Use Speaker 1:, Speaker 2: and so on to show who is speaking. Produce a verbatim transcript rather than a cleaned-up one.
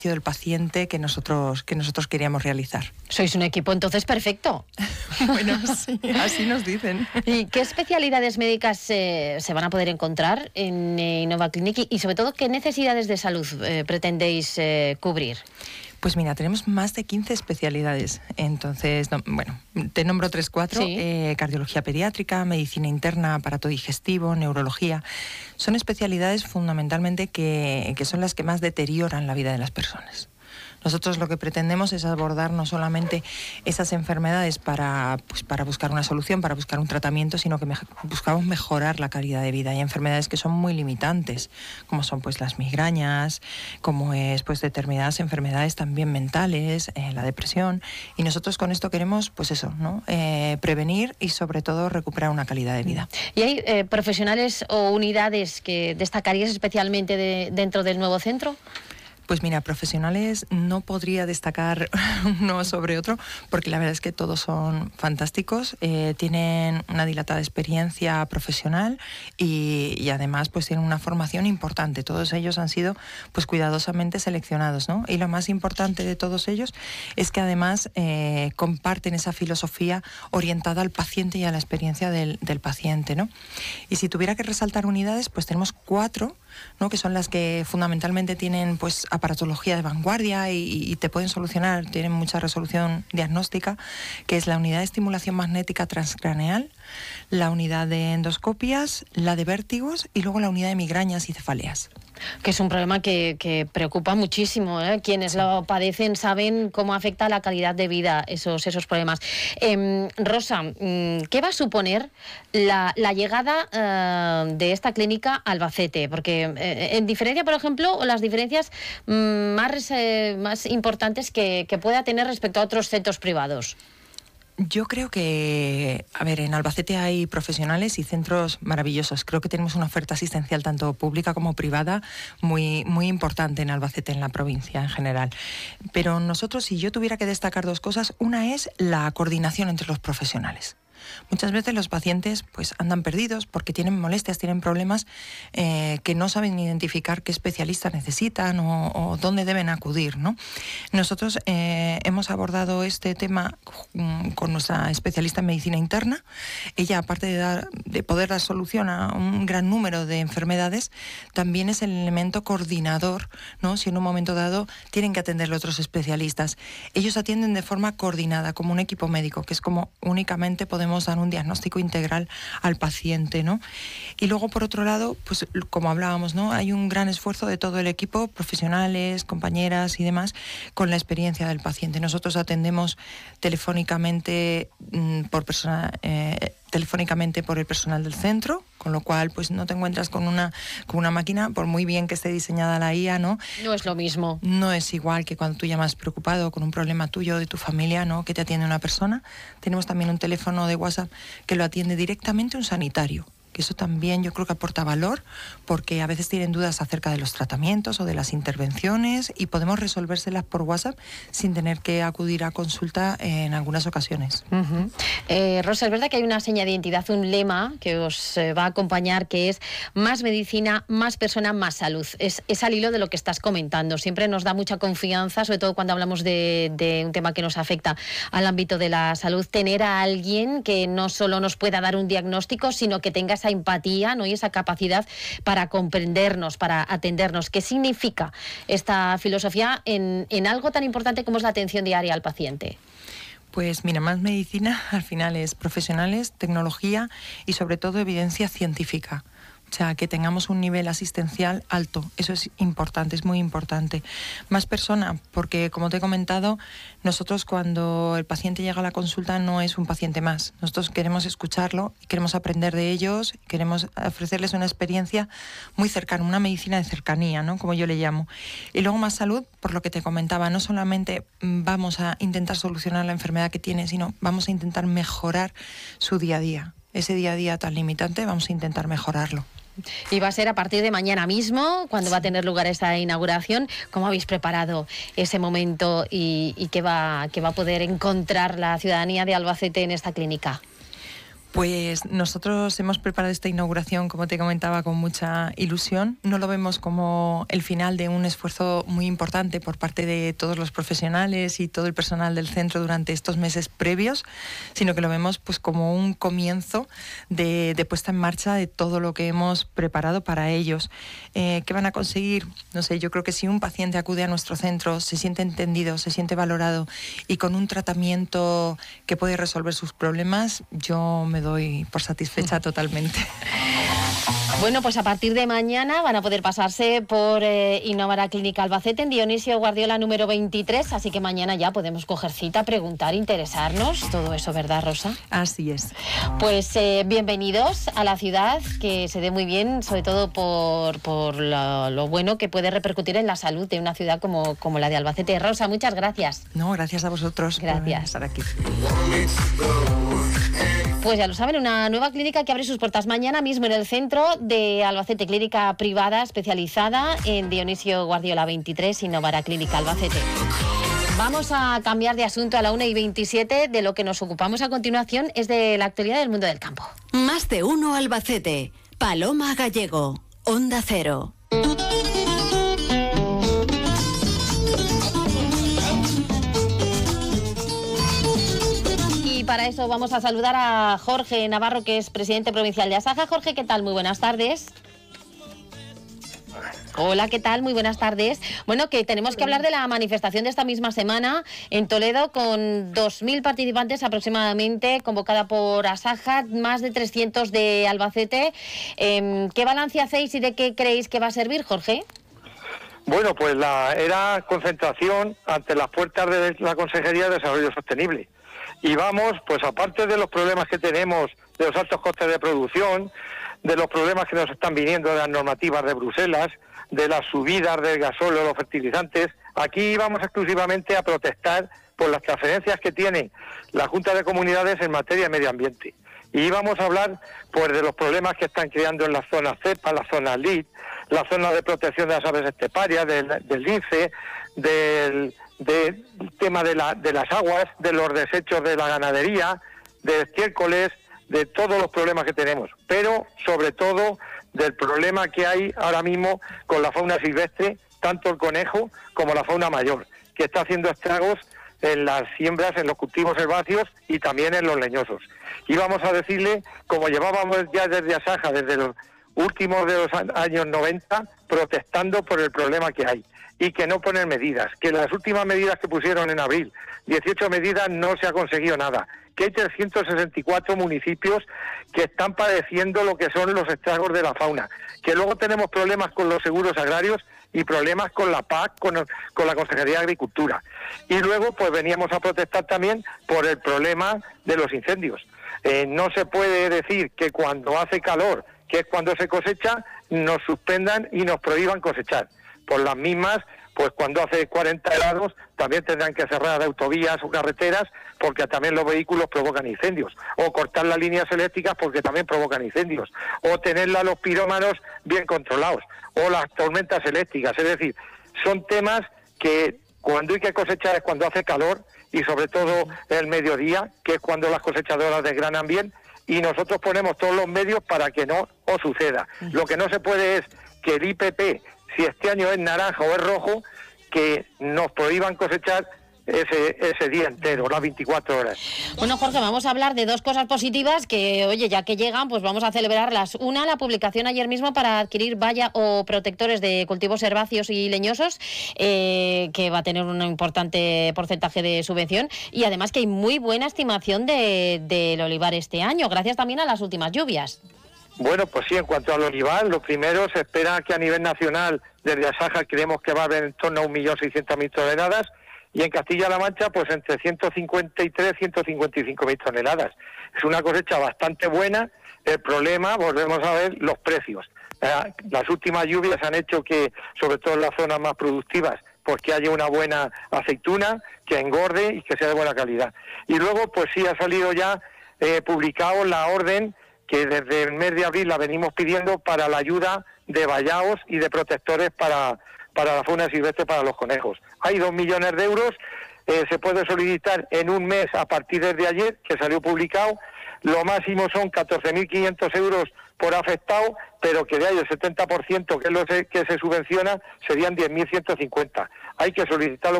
Speaker 1: del paciente que nosotros, que nosotros queríamos realizar.
Speaker 2: Sois un equipo entonces perfecto.
Speaker 1: Bueno, sí, así nos dicen.
Speaker 2: ¿Y qué especialidades médicas eh, se van a poder encontrar en eh, Innova Clinic y sobre todo qué necesidades de salud eh, pretendéis eh, cubrir?
Speaker 1: Pues mira, tenemos más de quince especialidades. Entonces, no, bueno, te nombro tres, cuatro.
Speaker 2: Sí.
Speaker 1: Eh, cardiología pediátrica, medicina interna, aparato digestivo, neurología. Son especialidades fundamentalmente que, que son las que más deterioran la vida de las personas. Nosotros lo que pretendemos es abordar no solamente esas enfermedades para, pues, para buscar una solución, para buscar un tratamiento, sino que me, buscamos mejorar la calidad de vida. Hay enfermedades que son muy limitantes, como son pues las migrañas, como es pues determinadas enfermedades también mentales, eh, la depresión. Y nosotros con esto queremos pues eso, ¿no? Eh, prevenir y sobre todo recuperar una calidad de vida.
Speaker 2: ¿Y hay eh, profesionales o unidades que destacarías especialmente de, dentro del nuevo centro?
Speaker 1: Pues mira, profesionales no podría destacar uno sobre otro, porque la verdad es que todos son fantásticos, eh, tienen una dilatada experiencia profesional y, y además pues tienen una formación importante. Todos ellos han sido pues cuidadosamente seleccionados, ¿no? Y lo más importante de todos ellos es que además eh, comparten esa filosofía orientada al paciente y a la experiencia del, del paciente, ¿no? Y si tuviera que resaltar unidades, pues tenemos cuatro, ¿no? Que son las que fundamentalmente tienen pues aparatología de vanguardia y, y te pueden solucionar, tienen mucha resolución diagnóstica, que es la unidad de estimulación magnética transcraneal, la unidad de endoscopias, la de vértigos y luego la unidad de migrañas y cefaleas.
Speaker 2: Que es un problema que, que preocupa muchísimo, ¿eh? Quienes lo padecen saben cómo afecta la calidad de vida esos, esos problemas. Eh, Rosa, ¿qué va a suponer la, la llegada eh, de esta clínica a Albacete? Porque eh, en diferencia, por ejemplo, o las diferencias mm, más, eh, más importantes que, que pueda tener respecto a otros centros privados.
Speaker 1: Yo creo que, a ver, en Albacete hay profesionales y centros maravillosos. Creo que tenemos una oferta asistencial tanto pública como privada muy, muy importante en Albacete, en la provincia en general. Pero nosotros, si yo tuviera que destacar dos cosas, una es la coordinación entre los profesionales. Muchas veces los pacientes pues andan perdidos porque tienen molestias, tienen problemas eh, que no saben identificar qué especialista necesitan o, o dónde deben acudir, ¿no? Nosotros eh, hemos abordado este tema con nuestra especialista en medicina interna. Ella, aparte de, dar, de poder dar solución a un gran número de enfermedades, también es el elemento coordinador, ¿no? Si en un momento dado tienen que atenderle otros especialistas. Ellos atienden de forma coordinada, como un equipo médico, que es como únicamente podemos dar un diagnóstico integral al paciente, ¿no? Y luego, por otro lado, pues como hablábamos, ¿no? Hay un gran esfuerzo de todo el equipo, profesionales, compañeras y demás, con la experiencia del paciente. Nosotros atendemos telefónicamente mmm, por persona, eh, telefónicamente por el personal del centro, con lo cual pues no te encuentras con una, con una máquina, por muy bien que esté diseñada la I A, ¿no?
Speaker 2: No es lo mismo.
Speaker 1: No es igual que cuando tú llamas preocupado con un problema tuyo, de tu familia, ¿no? Que te atiende una persona. Tenemos también un teléfono de WhatsApp que lo atiende directamente un sanitario, que eso también yo creo que aporta valor, porque a veces tienen dudas acerca de los tratamientos o de las intervenciones y podemos resolvérselas por WhatsApp sin tener que acudir a consulta en algunas ocasiones.
Speaker 2: Uh-huh. eh, Rosa, es verdad que hay una seña de identidad, un lema que os eh, va a acompañar, que es más medicina, más persona, más salud. Es, es al hilo de lo que estás comentando. Siempre nos da mucha confianza, sobre todo cuando hablamos de, de un tema que nos afecta al ámbito de la salud, tener a alguien que no solo nos pueda dar un diagnóstico, sino que tenga esa empatía, ¿no? Y esa capacidad para comprendernos, para atendernos. ¿Qué significa esta filosofía en, en algo tan importante como es la atención diaria al paciente?
Speaker 1: Pues mira, más medicina al final es profesionales, tecnología y sobre todo evidencia científica. O sea, que tengamos un nivel asistencial alto. Eso es importante, es muy importante. Más persona, porque como te he comentado, nosotros cuando el paciente llega a la consulta no es un paciente más. Nosotros queremos escucharlo, queremos aprender de ellos, queremos ofrecerles una experiencia muy cercana, una medicina de cercanía, ¿no? Como yo le llamo. Y luego más salud, por lo que te comentaba, no solamente vamos a intentar solucionar la enfermedad que tiene, sino vamos a intentar mejorar su día a día. Ese día a día tan limitante vamos a intentar mejorarlo.
Speaker 2: Y va a ser a partir de mañana mismo, cuando sí. va a tener lugar esta inauguración. ¿Cómo habéis preparado ese momento y, y qué va, qué va a poder encontrar la ciudadanía de Albacete en esta clínica?
Speaker 1: Pues nosotros hemos preparado esta inauguración, como te comentaba, con mucha ilusión. No lo vemos como el final de un esfuerzo muy importante por parte de todos los profesionales y todo el personal del centro durante estos meses previos, sino que lo vemos pues como un comienzo de, de puesta en marcha de todo lo que hemos preparado para ellos. Eh, ¿Qué van a conseguir? No sé, yo creo que si un paciente acude a nuestro centro, se siente entendido, se siente valorado y con un tratamiento que puede resolver sus problemas, yo me doy por satisfecha totalmente.
Speaker 2: Bueno, pues a partir de mañana van a poder pasarse por eh, Innovara Clínica Albacete en Dionisio Guardiola número veintitrés, así que mañana ya podemos coger cita, preguntar, interesarnos, todo eso, ¿verdad, Rosa?
Speaker 1: Así es.
Speaker 2: Pues eh, bienvenidos a la ciudad, que se dé muy bien, sobre todo por, por lo, lo bueno que puede repercutir en la salud de una ciudad como, como la de Albacete. Rosa, muchas gracias.
Speaker 1: No, gracias a vosotros.
Speaker 2: Gracias.
Speaker 1: Por estar aquí.
Speaker 2: Pues ya lo saben, una nueva clínica que abre sus puertas mañana mismo en el centro de Albacete, clínica privada especializada en Dionisio Guardiola veintitrés, Innovara Clínica Albacete. Vamos a cambiar de asunto a la una y veintisiete. De lo que nos ocupamos a continuación es de la actualidad del mundo del campo.
Speaker 3: Más de uno Albacete. Paloma Gallego. Onda Cero.
Speaker 2: Y para eso vamos a saludar a Jorge Navarro, que es presidente provincial de Asaja. Jorge, ¿qué tal? Muy buenas tardes. Hola, ¿qué tal? Muy buenas tardes. Bueno, que tenemos que hablar de la manifestación de esta misma semana en Toledo con dos mil participantes aproximadamente, convocada por Asaja, más de trescientos de Albacete. Eh, ¿Qué balance hacéis y de qué creéis que va a servir, Jorge?
Speaker 4: Bueno, pues la era concentración ante las puertas de la Consejería de Desarrollo Sostenible. Y vamos, pues aparte de los problemas que tenemos, de los altos costes de producción, de los problemas que nos están viniendo de las normativas de Bruselas, de las subidas del gasóleo, los fertilizantes, aquí vamos exclusivamente a protestar por las transferencias que tiene la Junta de Comunidades en materia de medio ambiente. Y vamos a hablar pues de los problemas que están creando en las zonas CEPA, las zonas L I D, la zona de protección de las aves esteparias, del, del lince, del, del tema de, la, de las aguas, de los desechos de la ganadería, de estiércoles, de todos los problemas que tenemos, pero sobre todo del problema que hay ahora mismo con la fauna silvestre, tanto el conejo como la fauna mayor, que está haciendo estragos en las siembras, en los cultivos herbáceos y también en los leñosos. Y vamos a decirle, como llevábamos ya desde Asaja, desde los últimos de los años noventa, protestando por el problema que hay y que no ponen medidas, que las últimas medidas que pusieron en abril, dieciocho medidas, no se ha conseguido nada, que hay trescientos sesenta y cuatro municipios que están padeciendo lo que son los estragos de la fauna, que luego tenemos problemas con los seguros agrarios y problemas con la P A C, con, con la Consejería de Agricultura. Y luego pues veníamos a protestar también por el problema de los incendios. Eh, no se puede decir que cuando hace calor, que es cuando se cosecha, nos suspendan y nos prohíban cosechar. Por las mismas, pues cuando hace cuarenta grados también tendrán que cerrar autovías o carreteras porque también los vehículos provocan incendios, o cortar las líneas eléctricas porque también provocan incendios, o tenerla los pirómanos bien controlados, o las tormentas eléctricas. Es decir, son temas que cuando hay que cosechar es cuando hace calor y sobre todo el mediodía, que es cuando las cosechadoras desgranan bien, y nosotros ponemos todos los medios para que no os suceda. Lo que no se puede es que el I P P, si este año es naranja o es rojo, que nos prohíban cosechar ese ese día entero, las veinticuatro horas.
Speaker 2: Bueno, Jorge, vamos a hablar de dos cosas positivas que, oye, ya que llegan, pues vamos a celebrarlas. Una, la publicación ayer mismo para adquirir valla o protectores de cultivos herbáceos y leñosos, eh, que va a tener un importante porcentaje de subvención, y además que hay muy buena estimación de, del olivar este año, gracias también a las últimas lluvias.
Speaker 4: Bueno, pues sí, en cuanto al olivar, lo primero se espera que a nivel nacional, desde Asaja, creemos que va a haber en torno a un millón seiscientas mil toneladas, y en Castilla-La Mancha, pues entre ciento cincuenta y tres y ciento cincuenta y cinco mil toneladas. Es una cosecha bastante buena. El problema, volvemos a ver, los precios. Eh, las últimas lluvias han hecho que, sobre todo en las zonas más productivas, pues que haya una buena aceituna, que engorde y que sea de buena calidad. Y luego, pues sí ha salido ya eh, publicado la orden que desde el mes de abril la venimos pidiendo para la ayuda de vallaos y de protectores para, para la fauna silvestre, para los conejos. Hay dos millones de euros, eh, se puede solicitar en un mes a partir de ayer, que salió publicado, lo máximo son catorce mil quinientos euros por afectado, pero que de ahí el setenta por ciento que es lo que se subvenciona serían diez mil ciento cincuenta. Hay que solicitarlo